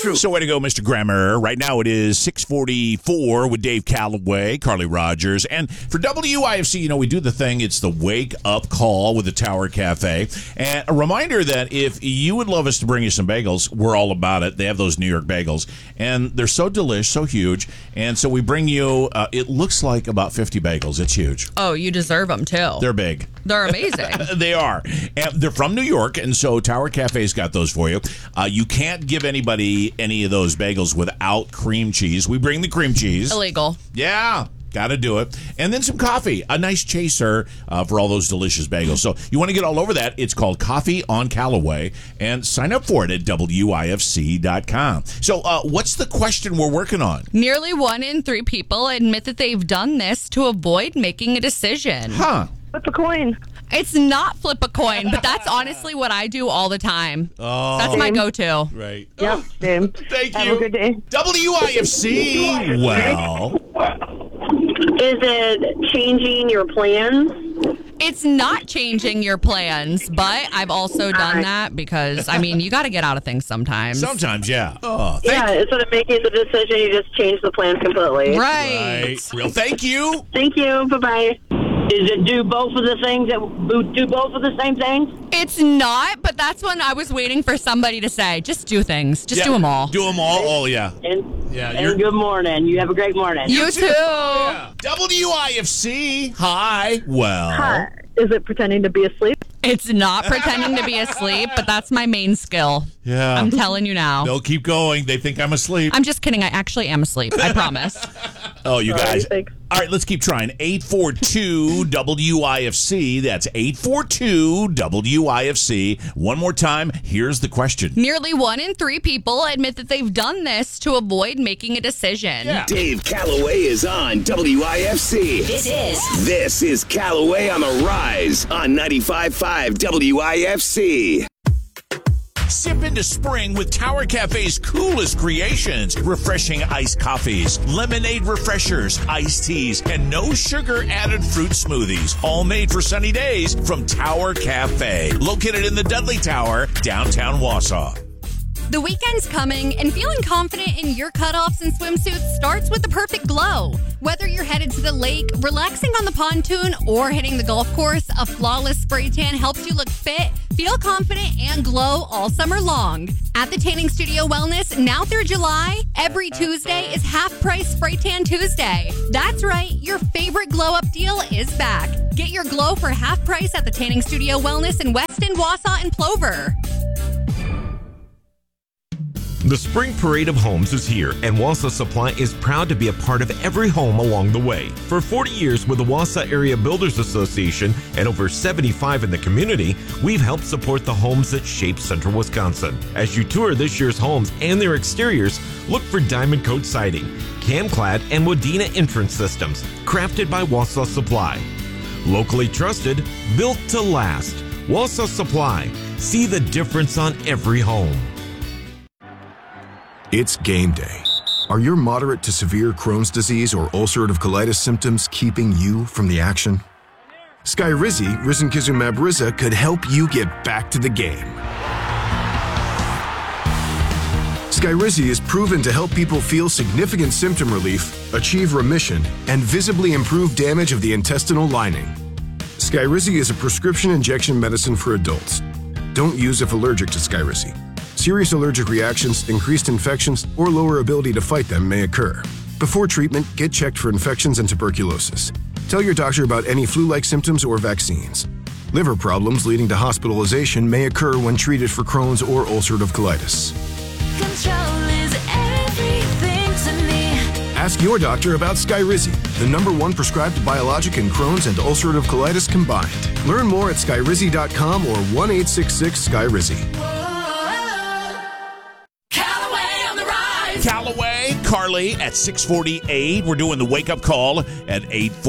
truth. So way to go, Mr. Grammer. Right now it is 6:44 with Dave Calloway, Carly Rogers. And for WIFC, we do the thing. It's the Wake Up Call with the Tower Cafe. And a reminder that if you would love us to bring you some bagels, we're all about it. They have those New York bagels. And they're so delish, so huge. And so we bring you, it looks like about 50 bagels. It's huge. Oh, you deserve them, too. They're big. They're amazing. They are. And they're from New York, and so Tower Cafe's got those for you. You can't give anybody any of those bagels without cream cheese. We bring the cream cheese. Illegal. Yeah. Got to do it. And then some coffee, a nice chaser for all those delicious bagels. So you want to get all over that. It's called Coffee on Callaway, and sign up for it at WIFC.com. So what's the question we're working on? Nearly 1 in 3 people admit that they've done this to avoid making a decision. Huh. Flip a coin. It's not flip a coin, but that's honestly what I do all the time. Oh. That's my go-to. Right. Yep, same. Thank you. Have a good day. WIFC. Well. Is it changing your plans? It's not changing your plans, but I've also done that because, you got to get out of things sometimes. Sometimes, yeah. Oh, Yeah, instead of making the decision, you just change the plan completely. Right. Real. Thank you. Thank you. Bye-bye. Is it do both of the things that do both of the same things? It's not, but that's when I was waiting for somebody to say, just do things. Just do them all. Do them all. Oh, yeah. And good morning. You have a great morning. You too. Yeah. WIFC. Hi. Well. Hi. Is it pretending to be asleep? It's not pretending to be asleep, but that's my main skill. Yeah. I'm telling you now. They'll keep going. They think I'm asleep. I'm just kidding. I actually am asleep. I promise. Oh, you guys. Thanks. All right, let's keep trying. 842-WIFC. That's 842-WIFC. One more time. Here's the question. Nearly 1 in 3 people admit that they've done this to avoid making a decision. Yeah. Dave Calloway is on WIFC. This is Calloway on the Rise on 95.5 WIFC. Sip into spring with Tower Cafe's coolest creations. Refreshing iced coffees, lemonade refreshers, iced teas, and no sugar added fruit smoothies. All made for sunny days from Tower Cafe. Located in the Dudley Tower, downtown Wausau. The weekend's coming, and feeling confident in your cutoffs and swimsuits starts with the perfect glow. Whether you're headed to the lake, relaxing on the pontoon, or hitting the golf course, a flawless spray tan helps you look fit, feel confident, and glow all summer long. At the Tanning Studio Wellness, now through July, every Tuesday is half-price Spray Tan Tuesday. That's right, your favorite glow-up deal is back. Get your glow for half price at the Tanning Studio Wellness in Weston, Wausau, and Plover. The Spring Parade of Homes is here, and Wausau Supply is proud to be a part of every home along the way. For 40 years with the Wausau Area Builders Association and over 75 in the community, we've helped support the homes that shape central Wisconsin. As you tour this year's homes and their exteriors, look for Diamond Coat siding, Camclad, and Wadena entrance systems, crafted by Wausau Supply. Locally trusted, built to last. Wausau Supply. See the difference on every home. It's game day. Are your moderate to severe Crohn's disease or ulcerative colitis symptoms keeping you from the action? Skyrizi, risankizumab Riza, could help you get back to the game. Skyrizi is proven to help people feel significant symptom relief, achieve remission, and visibly improve damage of the intestinal lining. Skyrizi is a prescription injection medicine for adults. Don't use if allergic to Skyrizi. Serious allergic reactions, increased infections, or lower ability to fight them may occur. Before treatment, get checked for infections and tuberculosis. Tell your doctor about any flu-like symptoms or vaccines. Liver problems leading to hospitalization may occur when treated for Crohn's or ulcerative colitis. Control is everything to me. Ask your doctor about Skyrizi, the #1 prescribed biologic in Crohn's and ulcerative colitis combined. Learn more at skyrizi.com or 1-866-SKYRIZI. Callaway, Carly at 6:48. We're doing the wake-up call at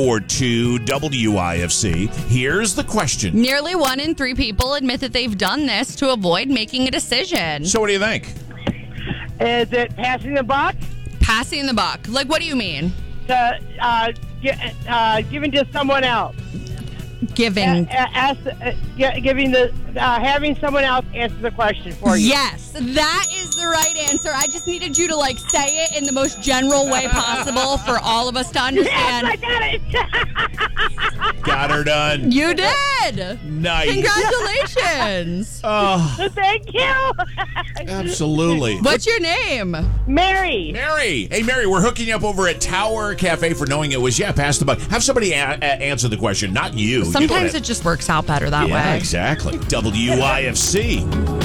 842-WIFC. Here's the question. Nearly 1 in 3 people admit that they've done this to avoid making a decision. So what do you think? Is it passing the buck? Passing the buck. Like, what do you mean? Giving to someone else. Giving. Having someone else answer the question for you. Yes, that is the right answer. I just needed you to say it in the most general way possible for all of us to understand. Yes, I got it. Got her done. You did. Nice. Congratulations. Oh, Thank you. absolutely. What's your name? Mary. Mary. Hey, Mary, we're hooking you up over at Tower Cafe for knowing it was, pass the buck. Have somebody answer the question, not you. Sometimes it just works out better that way. Yeah, exactly. WIFC.